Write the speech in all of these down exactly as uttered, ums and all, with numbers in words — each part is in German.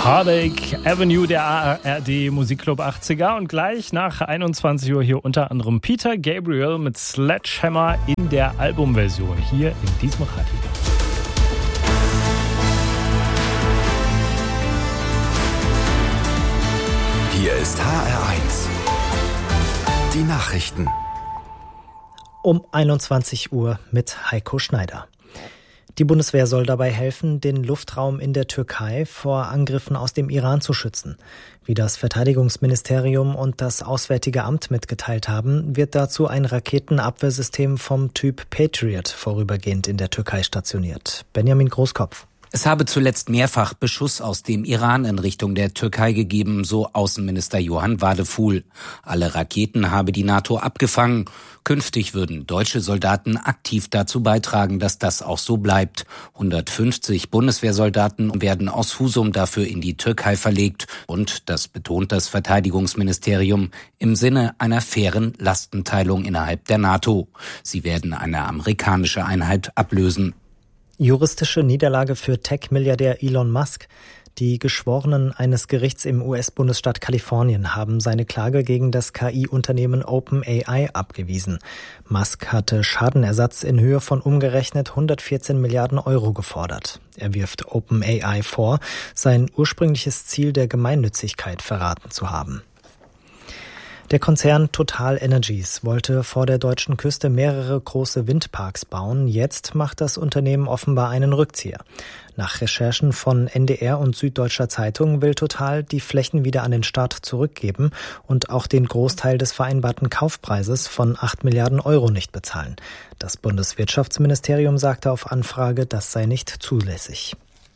Heartache Avenue, der A R D Musikclub achtziger. Und gleich nach einundzwanzig Uhr hier unter anderem Peter Gabriel mit Sledgehammer in der Albumversion hier in diesem Radio. Hier ist H R eins. Die Nachrichten. Um einundzwanzig Uhr mit Heiko Schneider. Die Bundeswehr soll dabei helfen, den Luftraum in der Türkei vor Angriffen aus dem Iran zu schützen. Wie das Verteidigungsministerium und das Auswärtige Amt mitgeteilt haben, wird dazu ein Raketenabwehrsystem vom Typ Patriot vorübergehend in der Türkei stationiert. Benjamin Großkopf. Es habe zuletzt mehrfach Beschuss aus dem Iran in Richtung der Türkei gegeben, so Außenminister Johann Wadefuhl. Alle Raketen habe die NATO abgefangen. Künftig würden deutsche Soldaten aktiv dazu beitragen, dass das auch so bleibt. hundertfünfzig Bundeswehrsoldaten werden aus Husum dafür in die Türkei verlegt. Und, das betont das Verteidigungsministerium, im Sinne einer fairen Lastenteilung innerhalb der NATO. Sie werden eine amerikanische Einheit ablösen. Juristische Niederlage für Tech-Milliardär Elon Musk. Die Geschworenen eines Gerichts im U S-Bundesstaat Kalifornien haben seine Klage gegen das K I-Unternehmen OpenAI abgewiesen. Musk hatte Schadenersatz in Höhe von umgerechnet hundertvierzehn Milliarden Euro gefordert. Er wirft OpenAI vor, sein ursprüngliches Ziel der Gemeinnützigkeit verraten zu haben. Der Konzern Total Energies wollte vor der deutschen Küste mehrere große Windparks bauen. Jetzt macht das Unternehmen offenbar einen Rückzieher. Nach Recherchen von N D R und Süddeutscher Zeitung will Total die Flächen wieder an den Staat zurückgeben und auch den Großteil des vereinbarten Kaufpreises von acht Milliarden Euro nicht bezahlen. Das Bundeswirtschaftsministerium sagte auf Anfrage, das sei nicht zulässig.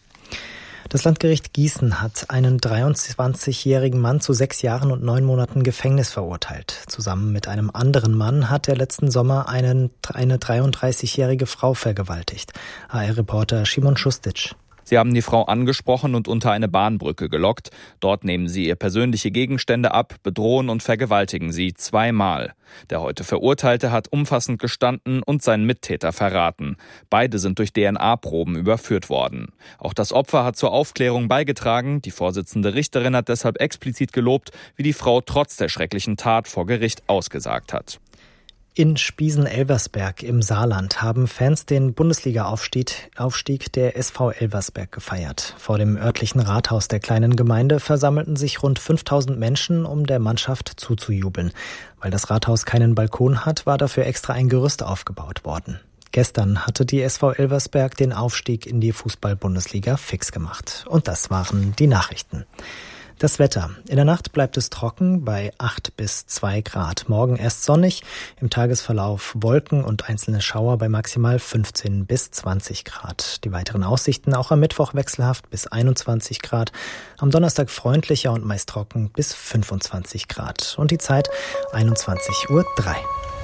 Das Landgericht Gießen hat einen dreiundzwanzigjährigen Mann zu sechs Jahren und neun Monaten Gefängnis verurteilt. Zusammen mit einem anderen Mann hat er letzten Sommer einen, eine dreiunddreißigjährige Frau vergewaltigt. H R-Reporter Szymon Schustic. Sie haben die Frau angesprochen und unter eine Bahnbrücke gelockt. Dort nehmen sie ihr persönliche Gegenstände ab, bedrohen und vergewaltigen sie zweimal. Der heute Verurteilte hat umfassend gestanden und seinen Mittäter verraten. Beide sind durch D N A-Proben überführt worden. Auch das Opfer hat zur Aufklärung beigetragen. Die Vorsitzende Richterin hat deshalb explizit gelobt, wie die Frau trotz der schrecklichen Tat vor Gericht ausgesagt hat. In Spiesen-Elversberg im Saarland haben Fans den Bundesliga-Aufstieg Aufstieg der S V Elversberg gefeiert. Vor dem örtlichen Rathaus der kleinen Gemeinde versammelten sich rund fünftausend Menschen, um der Mannschaft zuzujubeln. Weil das Rathaus keinen Balkon hat, war dafür extra ein Gerüst aufgebaut worden. Gestern hatte die S V Elversberg den Aufstieg in die Fußball-Bundesliga fix gemacht. Und das waren die Nachrichten. Das Wetter. In der Nacht bleibt es trocken bei acht bis zwei Grad. Morgen erst sonnig, im Tagesverlauf Wolken und einzelne Schauer bei maximal fünfzehn bis zwanzig Grad. Die weiteren Aussichten auch am Mittwoch wechselhaft bis einundzwanzig Grad. Am Donnerstag freundlicher und meist trocken bis fünfundzwanzig Grad. Und die Zeit einundzwanzig Uhr drei.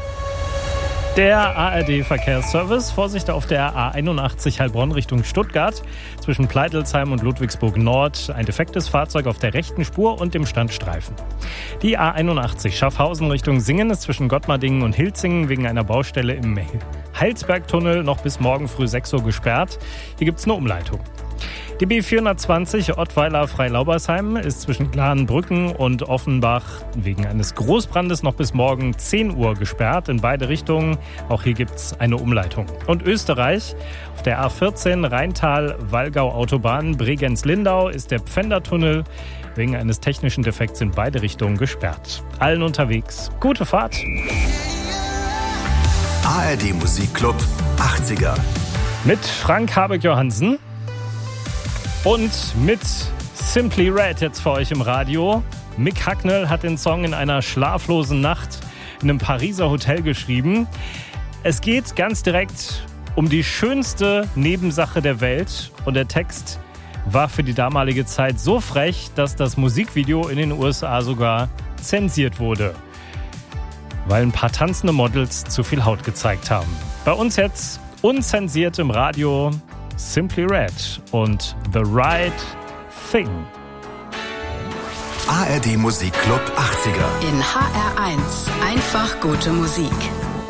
Der A R D-Verkehrsservice. Vorsicht auf der A einundachtzig Heilbronn Richtung Stuttgart. Zwischen Pleitelsheim und Ludwigsburg Nord ein defektes Fahrzeug auf der rechten Spur und dem Standstreifen. Die A einundachtzig Schaffhausen Richtung Singen ist zwischen Gottmardingen und Hilzingen wegen einer Baustelle im Heilsbergtunnel noch bis morgen früh sechs Uhr gesperrt. Hier gibt es eine Umleitung. Die B vierhundertzwanzig Ottweiler-Freilaubersheim ist zwischen Gladenbrücken und Offenbach wegen eines Großbrandes noch bis morgen zehn Uhr gesperrt in beide Richtungen. Auch hier gibt es eine Umleitung. Und Österreich, auf der A vierzehn Rheintal-Wallgau-Autobahn Bregenz-Lindau ist der Pfändertunnel wegen eines technischen Defekts in beide Richtungen gesperrt. Allen unterwegs gute Fahrt. A R D Musikclub achtziger. Mit Frank Habeck-Johansen. Und mit Simply Red jetzt für euch im Radio. Mick Hucknall hat den Song in einer schlaflosen Nacht in einem Pariser Hotel geschrieben. Es geht ganz direkt um die schönste Nebensache der Welt. Und der Text war für die damalige Zeit so frech, dass das Musikvideo in den U S A sogar zensiert wurde. Weil ein paar tanzende Models zu viel Haut gezeigt haben. Bei uns jetzt unzensiert im Radio Simply Red und The Right Thing. A R D Musikclub achtziger. In H R eins. Einfach gute Musik.